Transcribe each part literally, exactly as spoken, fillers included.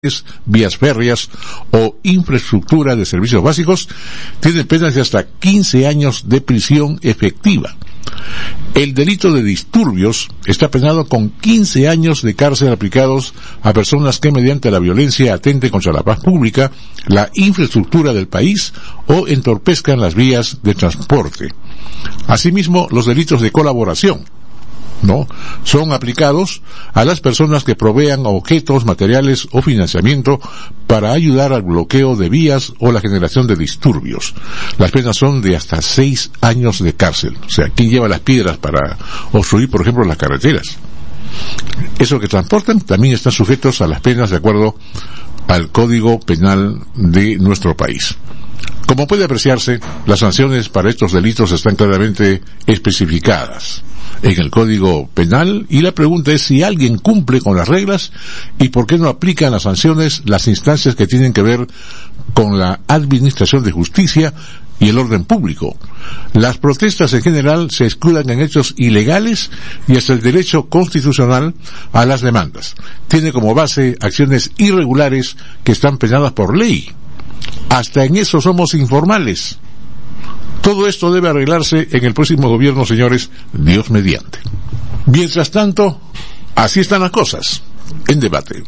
vías férreas o infraestructura de servicios básicos, tienen penas de hasta quince años de prisión efectiva. El delito de disturbios está penado con quince años de cárcel aplicados a personas que mediante la violencia atenten contra la paz pública, la infraestructura del país o entorpezcan las vías de transporte. Asimismo, los delitos de colaboración, ¿no?, son aplicados a las personas que provean objetos, materiales o financiamiento para ayudar al bloqueo de vías o la generación de disturbios. Las penas son de hasta seis años de cárcel. O sea, ¿quién lleva las piedras para obstruir, por ejemplo, las carreteras? Esos que transportan también están sujetos a las penas de acuerdo al Código Penal de nuestro país. Como puede apreciarse, las sanciones para estos delitos están claramente especificadas en el Código Penal, y la pregunta es si alguien cumple con las reglas y por qué no aplican las sanciones las instancias que tienen que ver con la administración de justicia y el orden público. Las protestas en general se escudan en hechos ilegales y hasta el derecho constitucional a las demandas. Tiene como base acciones irregulares que están penadas por ley. Hasta en eso somos informales. Todo esto debe arreglarse en el próximo gobierno, señores, Dios mediante. Mientras tanto, así están las cosas. En debate.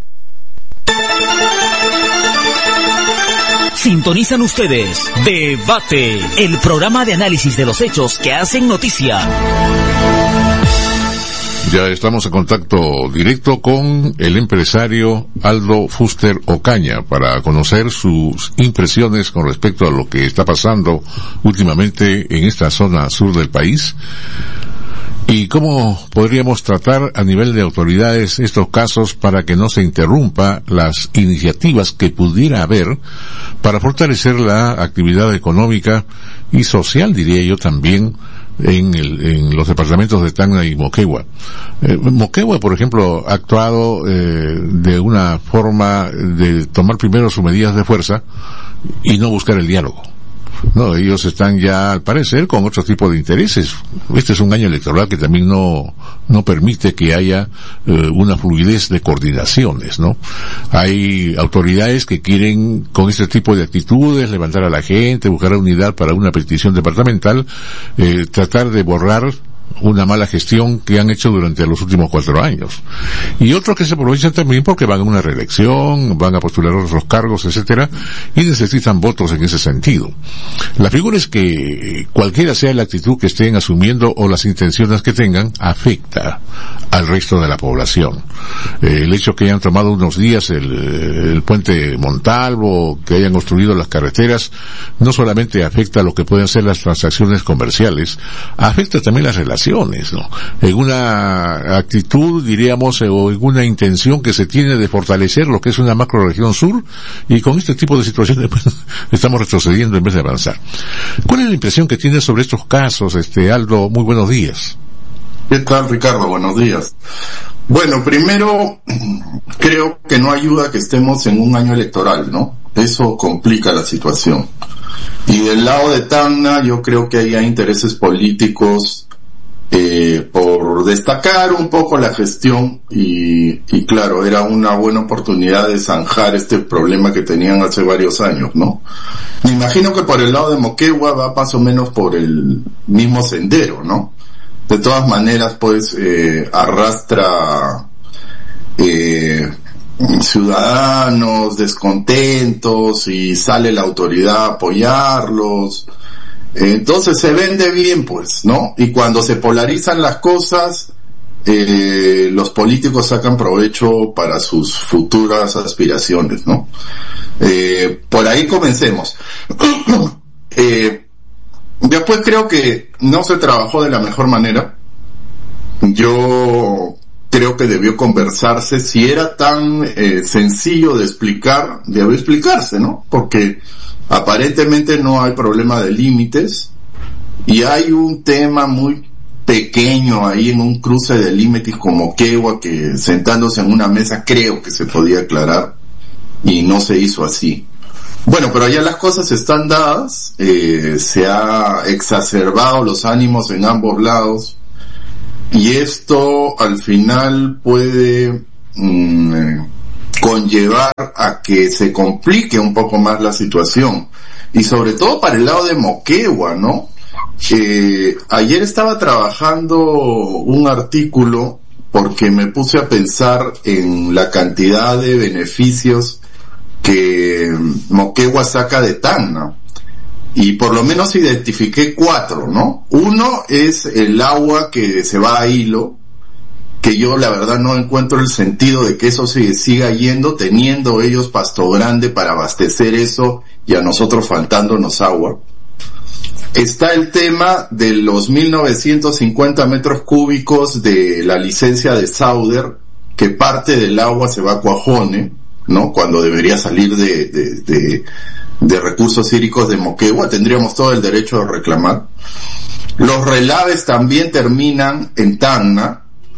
Sintonizan ustedes Debate, el programa de análisis de los hechos que hacen noticia. Ya estamos en contacto directo con el empresario Aldo Fuster Ocaña para conocer sus impresiones con respecto a lo que está pasando últimamente en esta zona sur del país y cómo podríamos tratar a nivel de autoridades estos casos para que no se interrumpa las iniciativas que pudiera haber para fortalecer la actividad económica y social, diría yo también, en, el, en los departamentos de Tacna y Moquegua. Eh, Moquegua, por ejemplo, ha actuado eh, de una forma de tomar primero sus medidas de fuerza y no buscar el diálogo. No, ellos están ya, al parecer, con otro tipo de intereses. Este es un año electoral que también no no permite que haya eh, una fluidez de coordinaciones, ¿no? Hay autoridades que quieren, con este tipo de actitudes, levantar a la gente, buscar unidad para una petición departamental, eh, tratar de borrar una mala gestión que han hecho durante los últimos cuatro años. Y otros que se aprovechan también porque van a una reelección, van a postular otros cargos, etcétera, y necesitan votos en ese sentido. La figura es que cualquiera sea la actitud que estén asumiendo o las intenciones que tengan, afecta al resto de la población. Eh, el hecho que hayan tomado unos días el, el puente Montalvo, que hayan construido las carreteras, no solamente afecta a lo que pueden ser las transacciones comerciales, afecta también las relaciones, ¿no? En una actitud, diríamos, o en una intención que se tiene de fortalecer lo que es una macroregión sur, y con este tipo de situaciones pues, estamos retrocediendo en vez de avanzar. ¿Cuál es la impresión que tienes sobre estos casos, este Aldo? Muy buenos días. ¿Qué tal, Ricardo? Buenos días. Bueno, primero, creo que no ayuda que estemos en un año electoral, ¿no? Eso complica la situación. Y del lado de Tacna, yo creo que hay intereses políticos Eh, por destacar un poco la gestión y, y claro, era una buena oportunidad de zanjar este problema que tenían hace varios años, ¿no? Me imagino que por el lado de Moquegua va más o menos por el mismo sendero, ¿no? De todas maneras, pues, eh, arrastra eh, ciudadanos descontentos y sale la autoridad a apoyarlos. Entonces se vende bien, pues, ¿no? Y cuando se polarizan las cosas, eh, los políticos sacan provecho para sus futuras aspiraciones, ¿no? Eh, por ahí comencemos. eh, después creo que no se trabajó de la mejor manera. Yo creo que debió conversarse. Si era tan eh, sencillo de explicar, debió explicarse, ¿no? Porque aparentemente no hay problema de límites y hay un tema muy pequeño ahí en un cruce de límites con Moquegua que sentándose en una mesa creo que se podía aclarar y no se hizo así. Bueno, pero ya las cosas están dadas, eh, se ha exacerbado los ánimos en ambos lados y esto al final puede mmm, conllevar a que se complique un poco más la situación. Y sobre todo para el lado de Moquegua, ¿no? Eh, ayer estaba trabajando un artículo porque me puse a pensar en la cantidad de beneficios que Moquegua saca de Tacna. Y por lo menos identifiqué cuatro, ¿no? Uno es el agua que se va a Hilo, que yo la verdad no encuentro el sentido de que eso se siga yendo, teniendo ellos Pasto Grande para abastecer eso y a nosotros faltándonos agua. Está el tema de los mil novecientos cincuenta metros cúbicos de la licencia de Sauder, que parte del agua se va a Cuajone, ¿no? Cuando debería salir de, de, de, de recursos hídricos de Moquegua, tendríamos todo el derecho de reclamar. Los relaves también terminan en Tacna.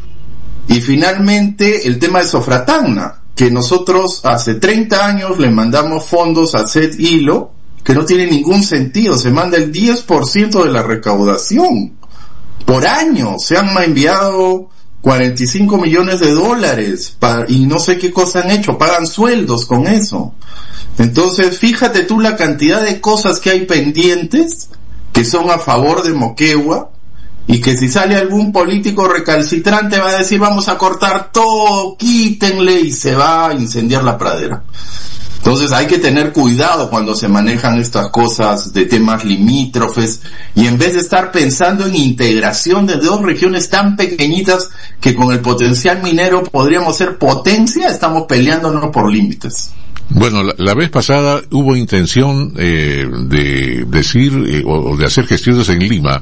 Y finalmente el tema de Sofratacna, que nosotros hace treinta años le mandamos fondos a Set Hilo, que no tiene ningún sentido, se manda el diez por ciento de la recaudación por año, se han enviado cuarenta y cinco millones de dólares para, y no sé qué cosa han hecho, pagan sueldos con eso. Entonces fíjate tú la cantidad de cosas que hay pendientes que son a favor de Moquegua, y que si sale algún político recalcitrante va a decir vamos a cortar todo, quítenle, y se va a incendiar la pradera. Entonces hay que tener cuidado cuando se manejan estas cosas de temas limítrofes, y en vez de estar pensando en integración de dos regiones tan pequeñitas que con el potencial minero podríamos ser potencia, estamos peleándonos por límites. Bueno, la, la vez pasada hubo intención eh, de decir eh, o de hacer gestiones en Lima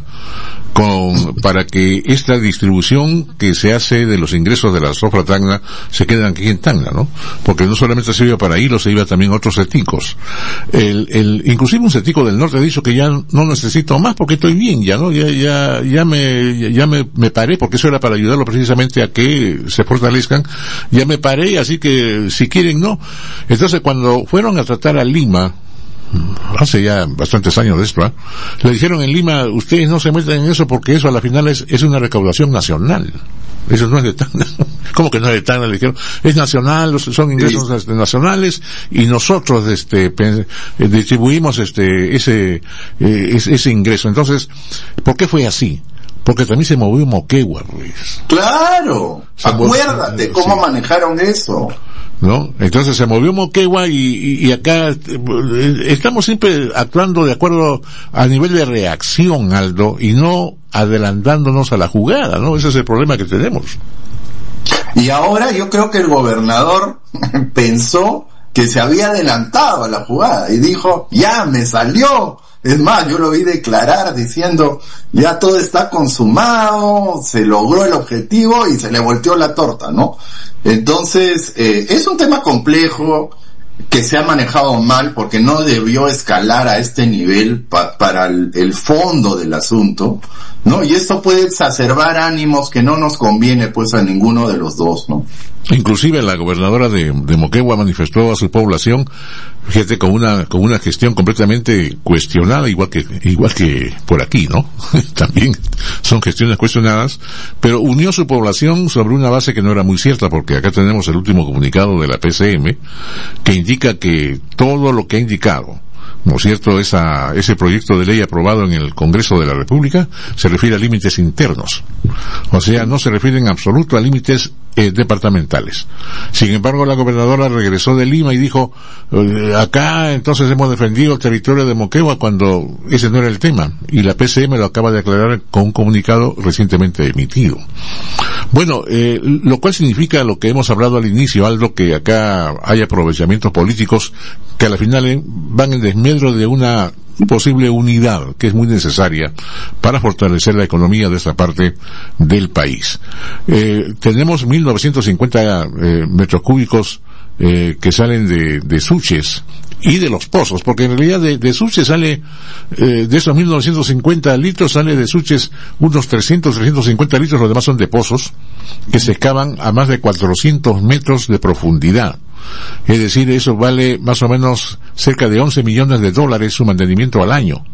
con para que esta distribución que se hace de los ingresos de la Sofratacna se queden aquí en Tacna, ¿no? Porque no solamente se iba para Hilo, se iba también a otros ceticos. El, el, inclusive un cetico del norte ha dicho que ya no necesito más porque estoy bien, ya, ¿no? Ya, ya, ya me, ya me, me paré, porque eso era para ayudarlo precisamente a que se fortalezcan. Ya me paré, así que si quieren, no. Entonces cuando fueron a tratar a Lima, hace ya bastantes años de esto, ¿eh? Le dijeron en Lima, ustedes no se metan en eso porque eso a la final es, es una recaudación nacional. Eso no es de Tacna. ¿Cómo que no es de Tacna? Le dijeron, es nacional, son ingresos nacionales y nosotros este distribuimos este ese eh, ese, ese ingreso. Entonces, ¿por qué fue así? Porque también se movió Moquegua, Ruiz. Claro, se acuérdate movió, cómo sí. manejaron eso. ¿No? Entonces se movió Moquegua y, y, y acá eh, estamos siempre actuando de acuerdo a nivel de reacción, Aldo, y no adelantándonos a la jugada, ¿no? Ese es el problema que tenemos. Y ahora yo creo que el gobernador pensó que se había adelantado a la jugada y dijo, ya me salió. Es más, yo lo vi declarar diciendo, ya todo está consumado, se logró el objetivo y se le volteó la torta, ¿no? Entonces, eh, es un tema complejo que se ha manejado mal porque no debió escalar a este nivel pa- para el, el fondo del asunto, ¿no? Y esto puede exacerbar ánimos que no nos conviene pues a ninguno de los dos, ¿no? Inclusive la gobernadora de, de Moquegua manifestó a su población, fíjate, con una, con una gestión completamente cuestionada, igual que, igual que por aquí, ¿no? También son gestiones cuestionadas, pero unió a su población sobre una base que no era muy cierta, porque acá tenemos el último comunicado de la P C M, que indica que todo lo que ha indicado, ¿no es cierto?, esa, ese proyecto de ley aprobado en el Congreso de la República se refiere a límites internos. O sea, no se refiere en absoluto a límites eh, departamentales. Sin embargo, la gobernadora regresó de Lima y dijo, eh, acá entonces hemos defendido el territorio de Moquegua cuando ese no era el tema. Y la P C M lo acaba de aclarar con un comunicado recientemente emitido. Bueno, eh, lo cual significa lo que hemos hablado al inicio, Aldo, que acá hay aprovechamientos políticos que a la final eh, van en desmedro de una posible unidad que es muy necesaria para fortalecer la economía de esta parte del país. Eh, tenemos mil novecientos cincuenta eh, metros cúbicos eh, que salen de, de Suches y de los pozos, porque en realidad de, de Suches sale, eh, de esos mil novecientos cincuenta litros sale de Suches unos trescientos, trescientos cincuenta litros, los demás son de pozos que se excavan a más de cuatrocientos metros de profundidad. Es decir, eso vale más o menos cerca de once millones de dólares su mantenimiento al año.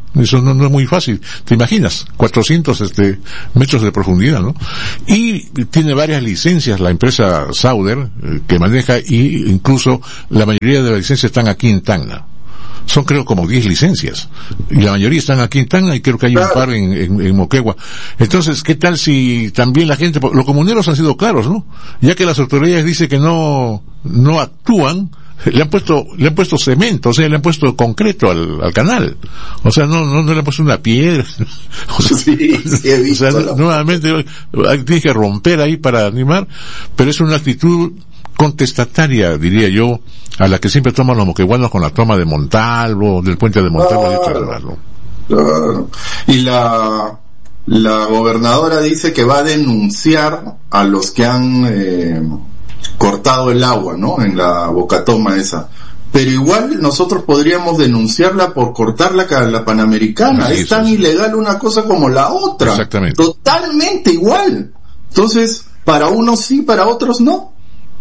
Eso no, no es muy fácil. ¿Te imaginas? cuatrocientos este, metros de profundidad, ¿no? Y tiene varias licencias la empresa Sauder, eh, que maneja, y incluso la mayoría de las licencias están aquí en Tacna. Son creo como diez licencias. Y la mayoría están aquí en Tacna y creo que hay un par en, en, en Moquegua. Entonces, ¿qué tal si también la gente, los comuneros han sido claros, ¿no? Ya que las autoridades dicen que no, no actúan, le han puesto, le han puesto cemento, o sea, le han puesto concreto al, al canal. O sea, no, no, no le han puesto una piedra. O sea, sí, sí he visto, o sea la... nuevamente, tienes que romper ahí para animar, pero es una actitud contestataria, diría yo, a la que siempre toman los moqueguanos con la toma de Montalvo, del puente de Montalvo, claro, y otras demás, ¿no? Claro. Y la, la gobernadora dice que va a denunciar a los que han, eh, cortado el agua, ¿no? En la bocatoma esa. Pero igual nosotros podríamos denunciarla por cortar la, la Panamericana. Sí, es tan sí. ilegal una cosa como la otra. Exactamente. Totalmente igual. Entonces, para unos sí, para otros no.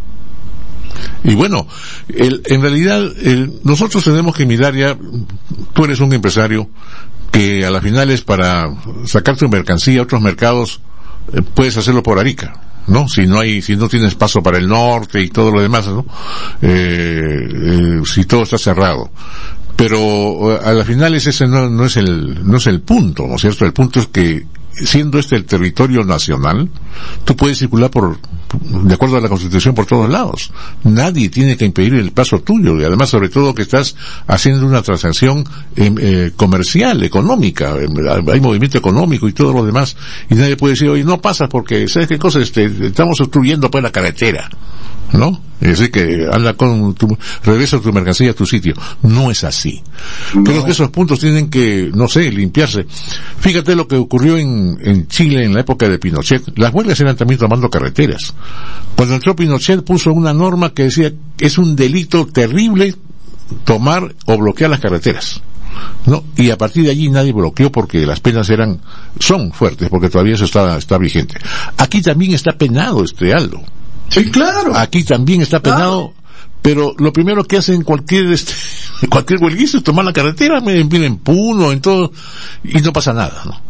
Y bueno, el, en realidad, el, nosotros tenemos que mirar ya, tú eres un empresario que a la final es para sacar tu mercancía a otros mercados, eh, puedes hacerlo por Arica, ¿no? Si no hay, si no tienes paso para el norte y todo lo demás, ¿no? Eh, eh, si todo está cerrado. Pero a la final ese no, no es el, no es el punto, ¿no es cierto? El punto es que, siendo este el territorio nacional, tú puedes circular por, de acuerdo a la Constitución, por todos lados. Nadie tiene que impedir el paso tuyo, y además, sobre todo, que estás haciendo una transacción eh, eh, comercial, económica, eh, hay movimiento económico y todo lo demás, y nadie puede decir, oye, no pasas porque, ¿sabes qué cosa? Este, estamos obstruyendo pues la carretera, ¿no? Es decir, que anda con tu, regresa tu mercancía a tu sitio. No es así. No. Creo que esos puntos tienen que, no sé, limpiarse. Fíjate lo que ocurrió en, en Chile en la época de Pinochet. Las huelgas eran también tomando carreteras. Cuando entró Pinochet puso una norma que decía que es un delito terrible tomar o bloquear las carreteras, ¿no? Y a partir de allí nadie bloqueó porque las penas eran, son fuertes, porque todavía eso está, está vigente. Aquí también está penado, este Aldo. Sí, claro. Aquí también está penado, claro. Pero lo primero que hacen cualquier este, cualquier huelguista es tomar la carretera, miren, en Puno, en todo, y no pasa nada, ¿no?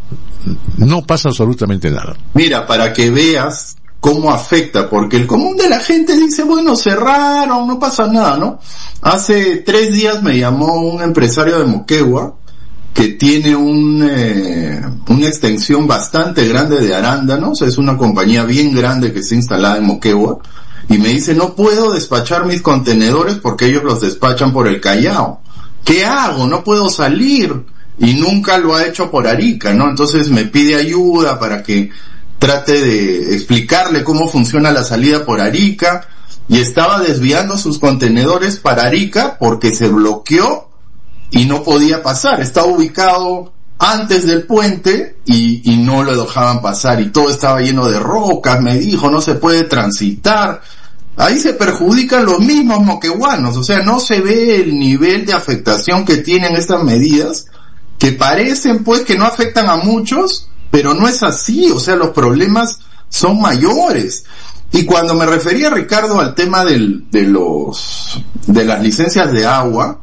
No pasa absolutamente nada. Mira, para que veas cómo afecta, porque el común de la gente dice, bueno, cerraron, no pasa nada, ¿no? Hace tres días me llamó un empresario de Moquegua que tiene un, eh, una extensión bastante grande de arándanos, es una compañía bien grande que está instalada en Moquegua, y me dice, no puedo despachar mis contenedores porque ellos los despachan por el Callao. ¿Qué hago? No puedo salir. Y nunca lo ha hecho por Arica, ¿no? Entonces me pide ayuda para que trate de explicarle cómo funciona la salida por Arica, y estaba desviando sus contenedores para Arica porque se bloqueó y no podía pasar. Estaba ubicado antes del puente y, y no lo dejaban pasar, y todo estaba lleno de rocas, me dijo, no se puede transitar. Ahí se perjudican los mismos moqueguanos, o sea, no se ve el nivel de afectación que tienen estas medidas, que parecen pues que no afectan a muchos, pero no es así, o sea, los problemas son mayores. Y cuando me refería, Ricardo, al tema del, de los, de las licencias de agua,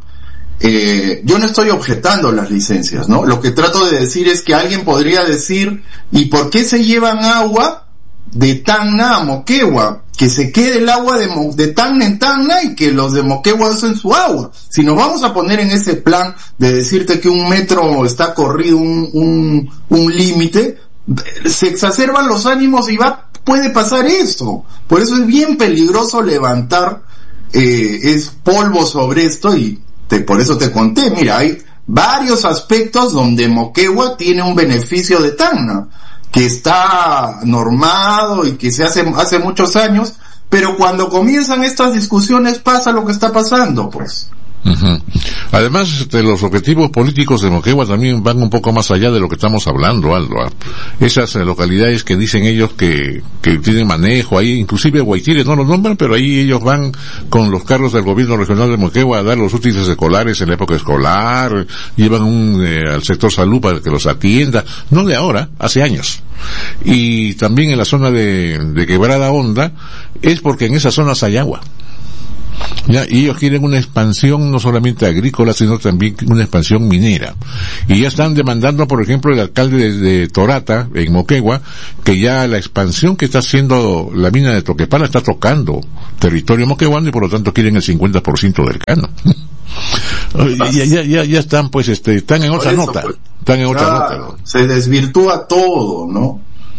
eh, yo no estoy objetando las licencias, ¿no? Lo que trato de decir es que alguien podría decir, ¿y por qué se llevan agua de Tacna a Moquegua? Que se quede el agua de, Mo, de Tacna en Tacna y que los de Moquegua usen su agua. Si nos vamos a poner en ese plan de decirte que un metro está corrido un, un, un límite, se exacerban los ánimos y va, puede pasar eso. Por eso es bien peligroso levantar, eh, es polvo sobre esto, y te, por eso te conté, mira, hay varios aspectos donde Moquegua tiene un beneficio de Tacna, que está normado y que se hace hace muchos años, pero cuando comienzan estas discusiones pasa lo que está pasando, pues. Uh-huh. Además, este, los objetivos políticos de Moquegua también van un poco más allá de lo que estamos hablando, Aldo. Esas eh, localidades que dicen ellos que, que tienen manejo ahí, inclusive Guaitire no los nombran, pero ahí ellos van con los carros del gobierno regional de Moquegua a dar los útiles escolares en la época escolar, llevan un, eh, al sector salud para que los atienda, no de ahora, hace años. Y también en la zona de, de Quebrada Honda, es porque en esas zonas hay agua. Ya, y ellos quieren una expansión no solamente agrícola, sino también una expansión minera. Y ya están demandando, por ejemplo, el alcalde de, de Torata, en Moquegua, que ya la expansión que está haciendo la mina de Toquepala está tocando territorio moqueguano y por lo tanto quieren el cincuenta por ciento del cano. ya, ya, ya, ya están, pues, este, están en otra eso, nota. Pues, están en otra claro, nota. ¿No? Se desvirtúa todo, ¿no?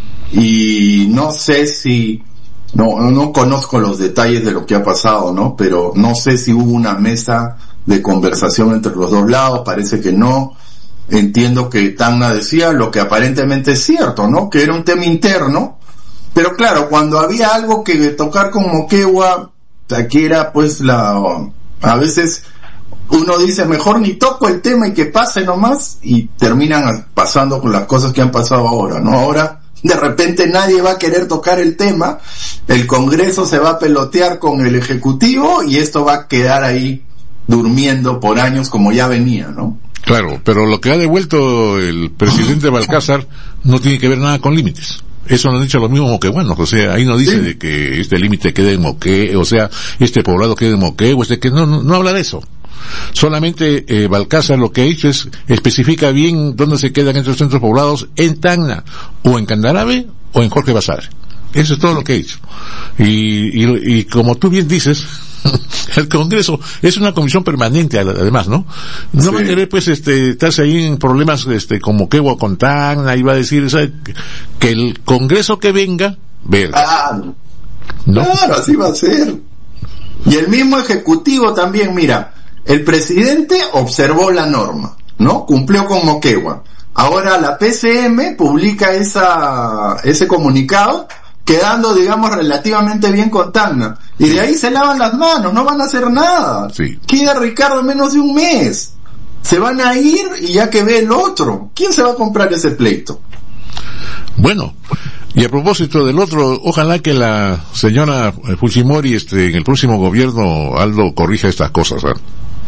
Y no sé si, no, no conozco los detalles de lo que ha pasado, ¿no? Pero no sé si hubo una mesa de conversación entre los dos lados, parece que no. Entiendo que Tacna decía lo que aparentemente es cierto, ¿no? Que era un tema interno. Pero claro, cuando había algo que tocar con Moquegua, aquí era pues la, a veces uno dice mejor ni toco el tema y que pase nomás, y terminan pasando con las cosas que han pasado ahora, ¿no? Ahora, de repente nadie va a querer tocar el tema, el Congreso se va a pelotear con el Ejecutivo y esto va a quedar ahí durmiendo por años como ya venía, ¿no? Claro, pero lo que ha devuelto el presidente Balcázar no tiene que ver nada con límites. Eso lo han dicho los mismos moqueguanos, o sea, ahí no dice sí. de que este límite quede en Moque, o sea, este poblado quede en Moque, o este que no, no, no habla de eso. Solamente eh, Balcázar lo que ha hecho es especifica bien dónde se quedan estos centros poblados, en Tacna, o en Candarave, o en Jorge Basadre. Eso es todo lo que ha hecho. Y, y, y como tú bien dices, el Congreso es una comisión permanente además, ¿no? No sí. va a querer pues este estarse ahí en problemas este con Moquegua o con Tacna, y va a decir, ¿sabe? Que el Congreso que venga, verga. Ah, ¿no? Claro, así va a ser. Y el mismo Ejecutivo también, mira, el presidente observó la norma, ¿no? Cumplió con Moquegua. Ahora la P C M publica esa ese comunicado, quedando, digamos, relativamente bien con Tacna. Y de ahí se lavan las manos, no van a hacer nada. Sí. Queda Ricardo menos de un mes. Se van a ir y ya que ve el otro. ¿Quién se va a comprar ese pleito? Bueno, y a propósito del otro, ojalá que la señora Fujimori, este, en el próximo gobierno, Aldo, corrija estas cosas, ¿eh?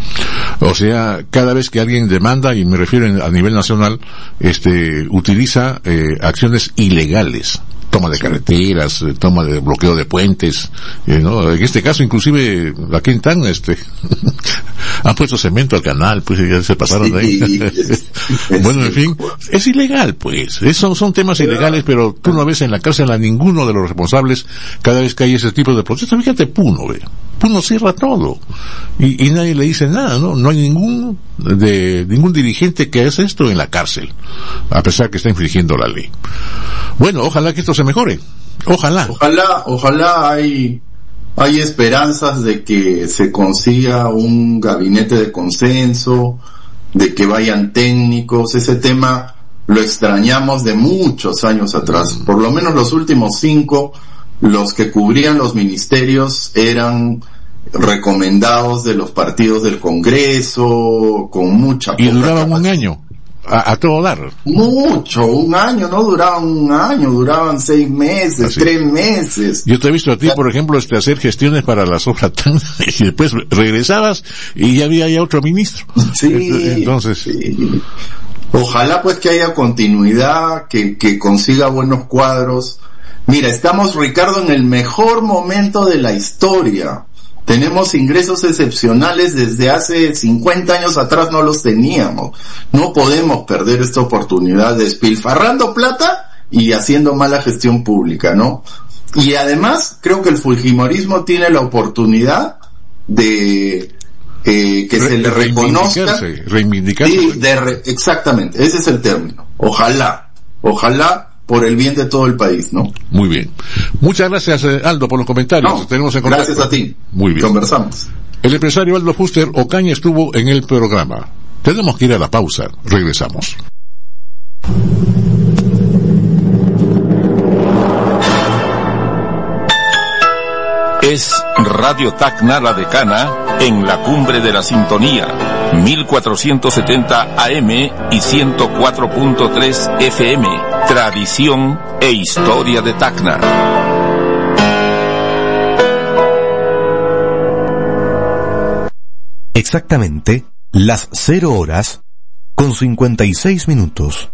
O sea, cada vez que alguien demanda, y me refiero a nivel nacional, este, utiliza eh, acciones ilegales. Toma de carreteras, toma de bloqueo de puentes, eh, ¿no? En este caso, inclusive, aquí en Tacna, este, han puesto cemento al canal, pues ya se pasaron de ahí. Bueno, en fin, es ilegal, pues. Esos son temas ilegales, pero tú no ves en la cárcel a ninguno de los responsables cada vez que hay ese tipo de protestas. Fíjate, Puno, ve. Puno cierra todo. Y, y nadie le dice nada, ¿no? No hay ningún, de, ningún dirigente que hace esto en la cárcel, a pesar que está infringiendo la ley. Bueno, ojalá que esto se mejore. Ojalá. Ojalá, ojalá hay, hay esperanzas de que se consiga un gabinete de consenso, de que vayan técnicos. Ese tema lo extrañamos de muchos años atrás. Mm. Por lo menos los últimos cinco, los que cubrían los ministerios eran recomendados de los partidos del Congreso, con mucha y duraban un año. A, a todo dar. Mucho, un año, no duraban un año, duraban seis meses, Así. tres meses. Yo te he visto a ti, por ejemplo, este, hacer gestiones para las obras tan, y después regresabas y ya había ya otro ministro. Sí. Entonces. Sí. Ojalá pues que haya continuidad, que, que consiga buenos cuadros. Mira, estamos, Ricardo, en el mejor momento de la historia. Tenemos ingresos excepcionales desde hace cincuenta años atrás, no los teníamos. No podemos perder esta oportunidad despilfarrando plata y haciendo mala gestión pública, ¿no? Y además, creo que el fujimorismo tiene la oportunidad de eh, que Re- se le reconozca. Reivindicarse. Sí, de re- exactamente, ese es el término. Ojalá, ojalá, por el bien de todo el país, ¿no? Muy bien. Muchas gracias, Aldo, por los comentarios. No, Tenemos en contacto. Gracias a ti. Muy bien. Conversamos. El empresario Aldo Fuster Ocaña estuvo en el programa. Tenemos que ir a la pausa. Regresamos. Es Radio Tacna La Decana en la cumbre de la sintonía. mil cuatrocientos setenta A M y ciento cuatro punto tres F M. Tradición e historia de Tacna. Exactamente las cero horas con cincuenta y seis minutos.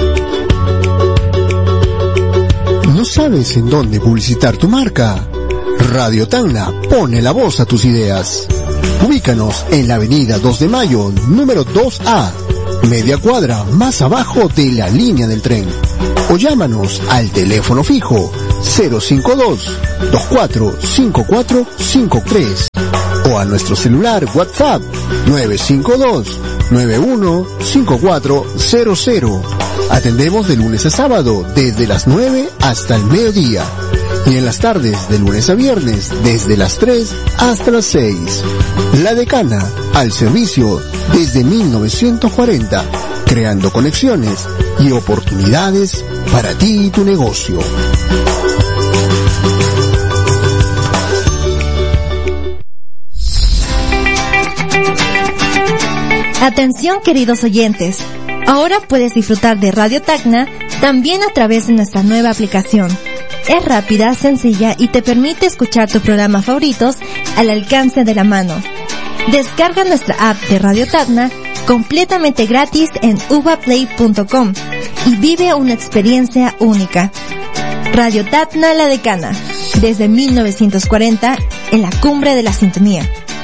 ¿No sabes en dónde publicitar tu marca? Radio Tacna pone la voz a tus ideas. Ubícanos en la avenida dos de mayo, número dos A, media cuadra más abajo de la línea del tren. O llámanos al teléfono fijo cero cinco dos, dos cuatro cinco cuatro cinco tres o a nuestro celular WhatsApp nueve cinco dos, nueve uno cinco cuatro cero cero. Atendemos de lunes a sábado desde las nueve hasta el mediodía y en las tardes de lunes a viernes desde las tres hasta las seis. La Decana, al servicio desde mil novecientos cuarenta, creando conexiones y oportunidades para ti y tu negocio. Atención, queridos oyentes. Ahora puedes disfrutar de Radio Tacna también a través de nuestra nueva aplicación. Es rápida, sencilla y te permite escuchar tus programas favoritos al alcance de la mano. Descarga nuestra app de Radio Tacna completamente gratis en uvaplay punto com y vive una experiencia única. Radio Tacna La Decana, desde mil novecientos cuarenta en la cumbre de la sintonía.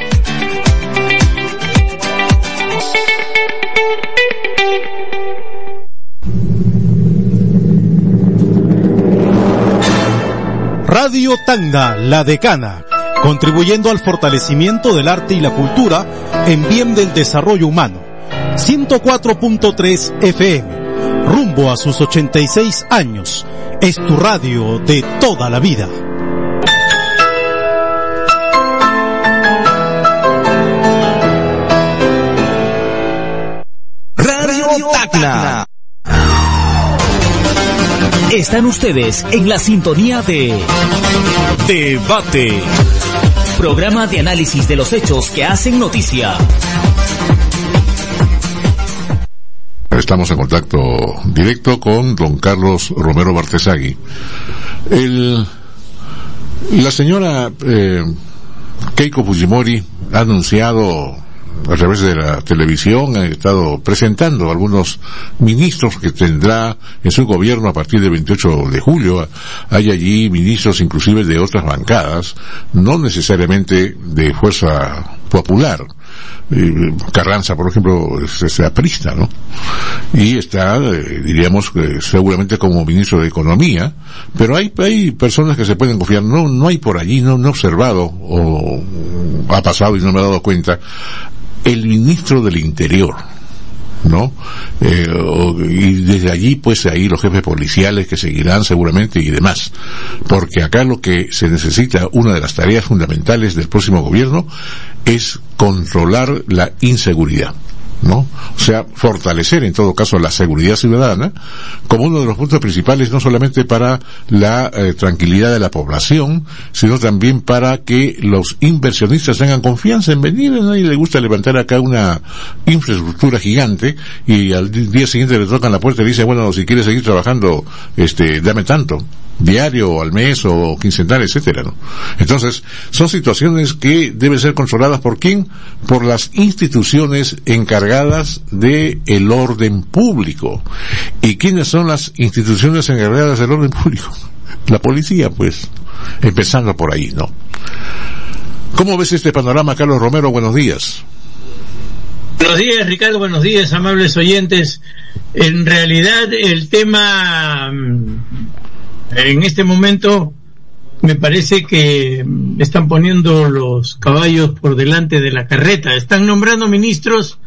Radio Tacna La Decana, contribuyendo al fortalecimiento del arte y la cultura en bien del desarrollo humano. ciento cuatro punto tres F M, rumbo a sus ochenta y seis años. Es tu radio de toda la vida. Radio Tacna. Están ustedes en la sintonía de Debate, programa de análisis de los hechos que hacen noticia. Estamos en contacto directo con don Carlos Romero Bartesagui. El, la señora eh, Keiko Fujimori ha anunciado a través de la televisión, ha estado presentando algunos ministros que tendrá en su gobierno a partir del veintiocho de julio. Hay allí ministros inclusive de otras bancadas, no necesariamente de fuerza popular. Carranza, por ejemplo, es, es aprista, ¿no? Y está, eh, diríamos, eh, seguramente como ministro de Economía, pero hay, hay personas que se pueden confiar. No, no hay por allí, no, no he observado, o ha pasado y no me he dado cuenta, el ministro del Interior, ¿no? Eh, o, y desde allí, pues, ahí los jefes policiales que seguirán seguramente y demás. Porque acá lo que se necesita, una de las tareas fundamentales del próximo gobierno, es controlar la inseguridad, ¿no? O sea, fortalecer en todo caso la seguridad ciudadana como uno de los puntos principales, no solamente para la eh, tranquilidad de la población, sino también para que los inversionistas tengan confianza en venir. A nadie le gusta levantar acá una infraestructura gigante y al día siguiente le tocan la puerta y dice, bueno, si quieres seguir trabajando, este, dame tanto, diario o al mes o quincenal, etcétera, ¿no? Entonces, son situaciones que deben ser controladas por quién, por las instituciones encargadas de el orden público. ¿Y quiénes son las instituciones encargadas del orden público? La policía, pues, empezando por ahí, ¿no? ¿Cómo ves este panorama, Carlos Romero? Buenos días. Buenos días, Ricardo, buenos días, amables oyentes. En realidad, el tema en este momento me parece que están poniendo los caballos por delante de la carreta. Están nombrando ministros,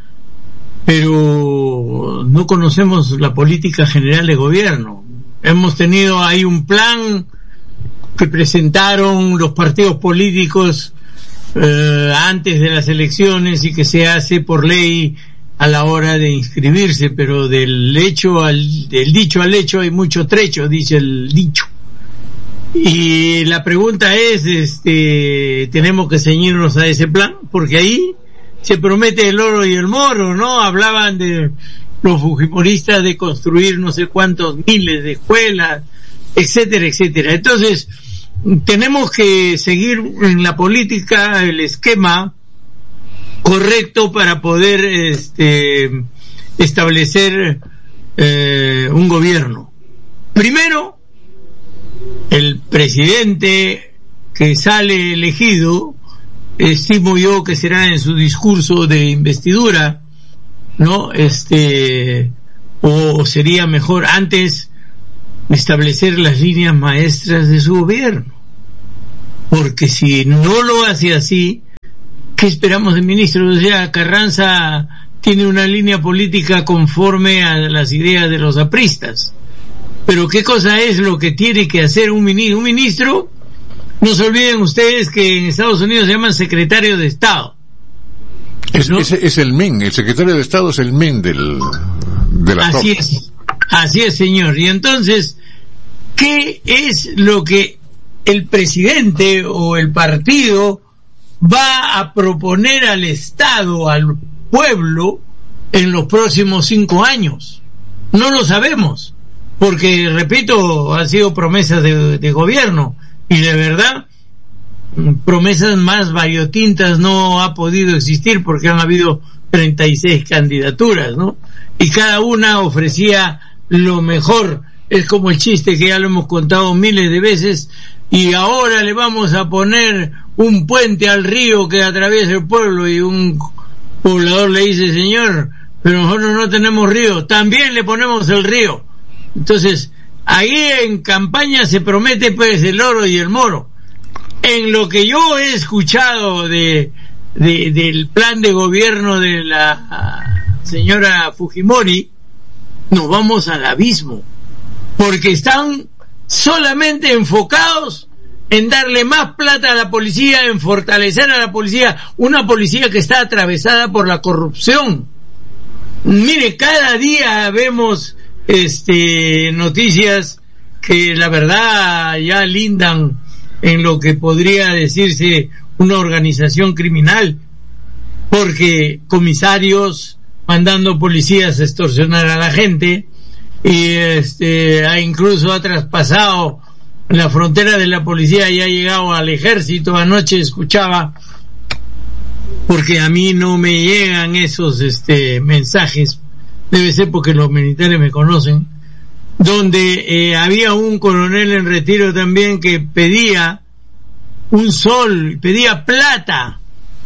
pero no conocemos la política general de gobierno. Hemos tenido ahí un plan que presentaron los partidos políticos eh, antes de las elecciones y que se hace por ley a la hora de inscribirse, pero del hecho al, del dicho al hecho hay mucho trecho, dice el dicho. Y la pregunta es, este, tenemos que ceñirnos a ese plan, porque ahí se promete el oro y el moro, ¿no? Hablaban de los fujimoristas de construir no sé cuántos miles de escuelas, etcétera, etcétera. Entonces, tenemos que seguir en la política el esquema correcto para poder este establecer eh, un gobierno. Primero, el presidente que sale elegido, estimo yo que será en su discurso de investidura, ¿no? Este, o sería mejor antes establecer las líneas maestras de su gobierno, porque si no lo hace así, ¿qué esperamos del ministro? O sea, Carranza tiene una línea política conforme a las ideas de los apristas, pero ¿qué cosa es lo que tiene que hacer un ministro? Un ministro, no se olviden ustedes que en Estados Unidos se llaman secretario de Estado. Es, ¿no? es, es el M E N, el secretario de Estado es el M E N del, de la Así top. es, así es, señor. Y entonces, ¿qué es lo que el presidente o el partido va a proponer al Estado, al pueblo, en los próximos cinco años? No lo sabemos, porque, repito, han sido promesas de, de gobierno, y de verdad, promesas más variotintas no ha podido existir, porque han habido treinta y seis candidaturas, ¿no? Y cada una ofrecía lo mejor. Es como el chiste que ya lo hemos contado miles de veces, y ahora le vamos a poner un puente al río que atraviesa el pueblo, y un poblador le dice, señor, pero nosotros no tenemos río, también le ponemos el río. Entonces, ahí en campaña se promete pues el oro y el moro. En lo que yo he escuchado de, de del plan de gobierno de la señora Fujimori, nos vamos al abismo, porque están solamente enfocados en darle más plata a la policía, en fortalecer a la policía, una policía que está atravesada por la corrupción. Mire, cada día vemos este noticias que la verdad ya lindan en lo que podría decirse una organización criminal, porque comisarios mandando policías a extorsionar a la gente, y este ha incluso ha traspasado la frontera de la policía y ha llegado al ejército. Anoche escuchaba, porque a mí no me llegan esos este mensajes, debe ser porque los militares me conocen, donde eh, había un coronel en retiro también que pedía un sol, pedía plata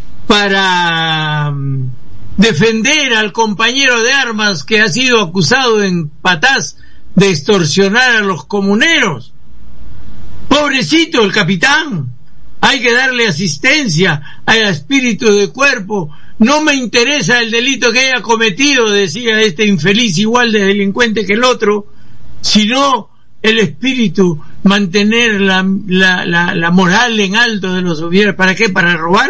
para um, defender al compañero de armas que ha sido acusado en Patás de extorsionar a los comuneros. Pobrecito el capitán, hay que darle asistencia al espíritu de cuerpo. No me interesa el delito que haya cometido, decía este infeliz, igual de delincuente que el otro, sino el espíritu, mantener la, la, la, la moral en alto de los oficiales. ¿Para qué? ¿Para robar?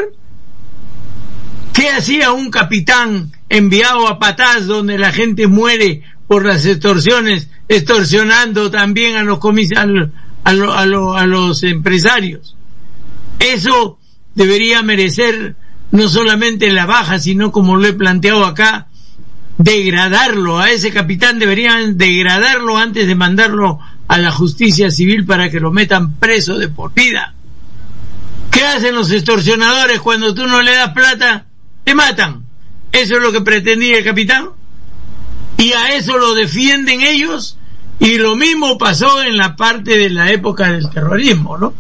¿Qué hacía un capitán enviado a Patás, donde la gente muere por las extorsiones, extorsionando también a los comisarios, a, lo, a, lo, a los empresarios? Eso debería merecer no solamente la baja, sino, como lo he planteado acá, degradarlo. A ese capitán deberían degradarlo antes de mandarlo a la justicia civil para que lo metan preso de por vida. ¿Qué hacen los extorsionadores cuando tú no le das plata? Te matan. Eso es lo que pretendía el capitán, y a eso lo defienden ellos. Y lo mismo pasó en la parte de la época del terrorismo, ¿no?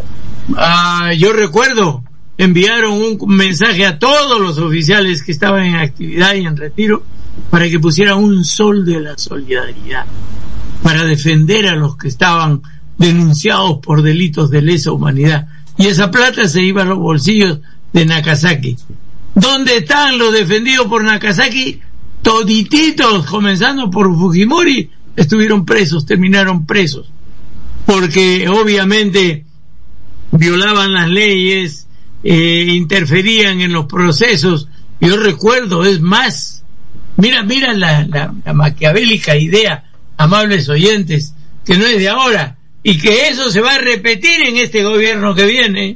Ah, yo recuerdo, enviaron un mensaje a todos los oficiales que estaban en actividad y en retiro para que pusieran un sol de la solidaridad, para defender a los que estaban denunciados por delitos de lesa humanidad. Y esa plata se iba a los bolsillos de Nagasaki. ¿Dónde están los defendidos por Nagasaki? Todititos, comenzando por Fujimori, estuvieron presos, terminaron presos, porque obviamente violaban las leyes, eh, interferían en los procesos. Yo recuerdo, es más, mira, mira la, la, la maquiavélica idea, amables oyentes, que no es de ahora, y que eso se va a repetir en este gobierno que viene.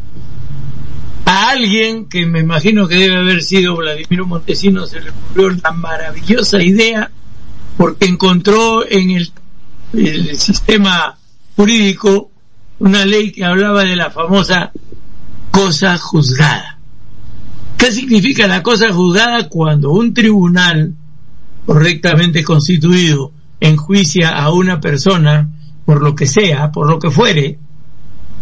A alguien que me imagino que debe haber sido Vladimiro Montesinos se le ocurrió la maravillosa idea, porque encontró en el, el sistema jurídico una ley que hablaba de la famosa cosa juzgada. ¿Qué significa la cosa juzgada? Cuando un tribunal correctamente constituido enjuicia a una persona por lo que sea, por lo que fuere,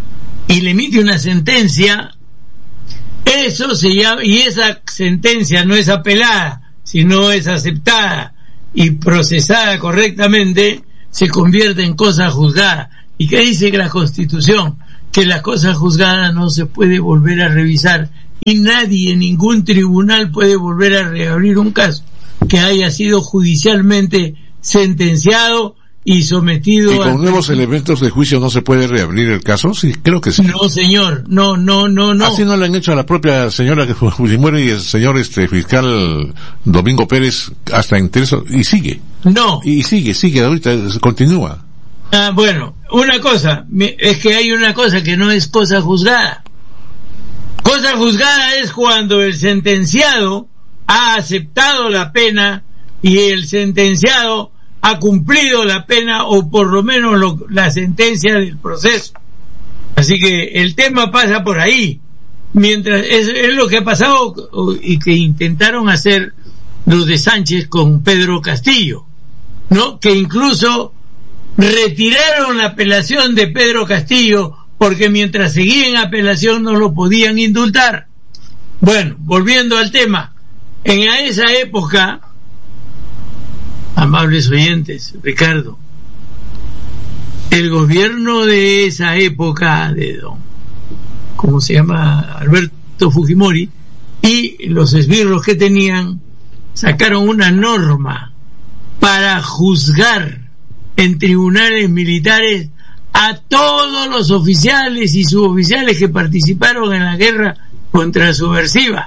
y le emite una sentencia, eso se llama, y esa sentencia no es apelada, sino es aceptada y procesada correctamente, se convierte en cosa juzgada. ¿Y qué dice la Constitución? Que la cosa juzgada no se puede volver a revisar, y nadie, ningún tribunal puede volver a reabrir un caso que haya sido judicialmente sentenciado y sometido ¿Y con a... nuevos elementos de juicio no se puede reabrir el caso? Sí, creo que sí. No, señor, no, no, no, no. Así no le han hecho a la propia señora Fujimori y el señor este fiscal Domingo Pérez hasta en eso, y sigue. No. Y sigue, sigue, ahorita continúa. Ah, bueno, una cosa, es que hay una cosa que no es cosa juzgada. Cosa juzgada es cuando el sentenciado ha aceptado la pena y el sentenciado ha cumplido la pena o por lo menos lo, la sentencia del proceso. Así que el tema pasa por ahí. Mientras es, es lo que ha pasado y que intentaron hacer los de Sánchez con Pedro Castillo, ¿no? Que incluso retiraron la apelación de Pedro Castillo porque mientras seguía en apelación no lo podían indultar. Bueno, volviendo al tema, en esa época, amables oyentes, Ricardo, el gobierno de esa época de don, ¿cómo se llama? Alberto Fujimori, y los esbirros que tenían, sacaron una norma para juzgar en tribunales militares a todos los oficiales y suboficiales que participaron en la guerra contra la subversiva.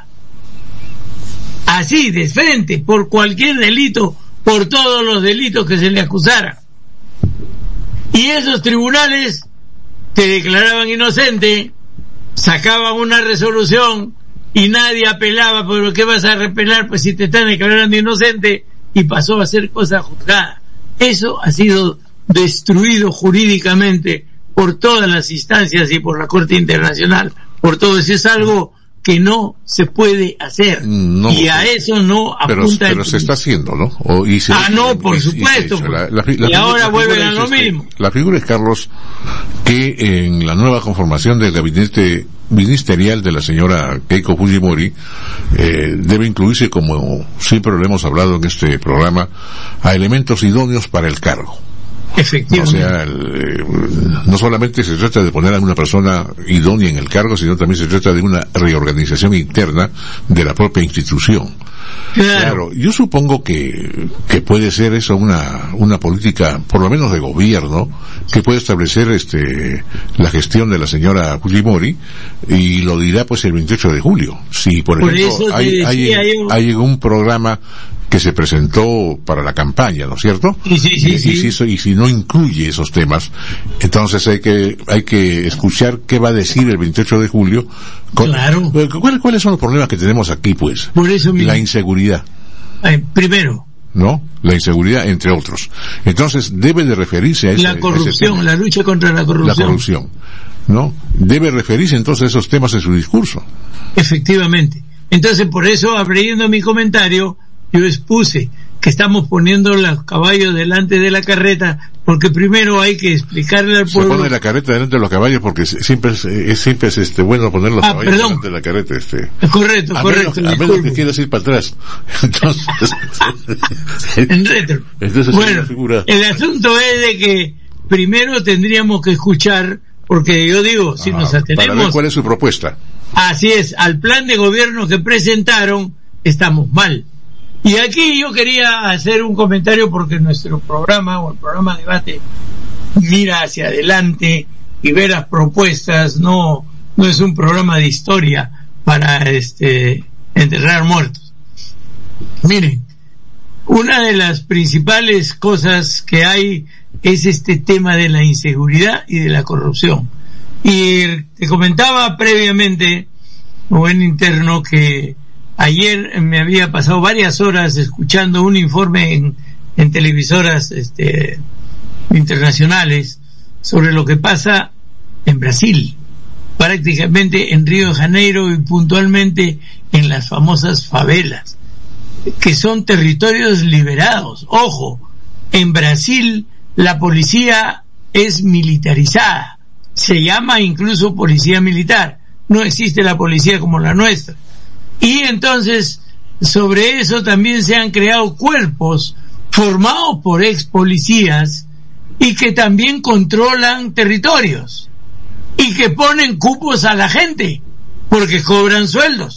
Así, de frente, por cualquier delito, por todos los delitos que se le acusara. Y esos tribunales te declaraban inocente, sacaban una resolución y nadie apelaba, pero ¿qué vas a repelar? Pues si te están declarando inocente, y pasó a ser cosa juzgada. Eso ha sido destruido jurídicamente por todas las instancias y por la Corte Internacional, por todo eso. Es algo que no se puede hacer, no, y a eso no pero, apunta pero el... se está haciendo, ¿no? O, y se, ah, no, por y, supuesto, y, la, la, la, y ahora vuelven a lo este, mismo. La figura es, Carlos, que en la nueva conformación del gabinete ministerial de la señora Keiko Fujimori eh, debe incluirse, como siempre lo hemos hablado en este programa, a elementos idóneos para el cargo. Efectivamente. O sea, el, no solamente se trata de poner a una persona idónea en el cargo, sino también se trata de una reorganización interna de la propia institución. Claro. Claro, yo supongo que, que puede ser eso una, una política, por lo menos de gobierno, que puede establecer este, la gestión de la señora Fujimori, y lo dirá pues el veintiocho de julio. Si, por, por ejemplo, hay, hay, hay, hay un programa que se presentó para la campaña, ¿no es cierto? Sí, sí, sí, y, sí. Y, si, y si no incluye esos temas, entonces hay que hay que escuchar qué va a decir el veintiocho de julio. Con, claro. ¿cuál, ¿Cuáles son los problemas que tenemos aquí, pues? Por eso mismo. La inseguridad. Ay, primero. ¿No? La inseguridad, entre otros. Entonces, debe de referirse a ese, la corrupción, a ese la lucha contra la corrupción. La corrupción, ¿no? Debe referirse entonces a esos temas en su discurso. Efectivamente. Entonces, por eso, abriendo mi comentario, yo expuse que estamos poniendo los caballos delante de la carreta, porque primero hay que explicarle al pueblo. Se pone la carreta delante de los caballos porque siempre es, es siempre es este bueno poner los ah, caballos perdón. delante de la carreta, este. Correcto, a correcto. Menos, a menos que quieras ir para atrás. Entonces, en retro. Entonces, bueno, figura... el asunto es de que primero tendríamos que escuchar, porque yo digo, si ah, nos atenemos. Para ver cuál es su propuesta. Así es, al plan de gobierno que presentaron, estamos mal. Y aquí yo quería hacer un comentario porque nuestro programa o el programa Debate mira hacia adelante y ve las propuestas, no no es un programa de historia para este enterrar muertos. Miren, una de las principales cosas que hay es este tema de la inseguridad y de la corrupción. Y te comentaba previamente, o en interno, que ayer me había pasado varias horas escuchando un informe en, en televisoras este, internacionales sobre lo que pasa en Brasil, prácticamente en Río de Janeiro y puntualmente en las famosas favelas, que son territorios liberados. Ojo, en Brasil la policía es militarizada, se llama incluso policía militar, no existe la policía como la nuestra. Y entonces sobre eso también se han creado cuerpos formados por ex policías y que también controlan territorios y que ponen cupos a la gente porque cobran sueldos.